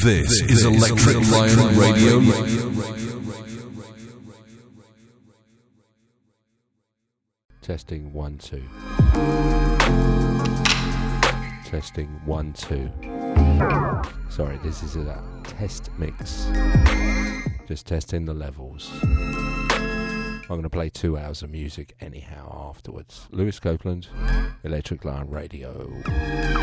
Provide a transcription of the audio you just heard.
This is Electric Lion Radio. Testing 1 2. Testing 1 2. Sorry, this is a test mix. Just testing the levels. I'm going to play 2 hours of music anyhow afterwards. Lewis Copeland, Electric Lion Radio.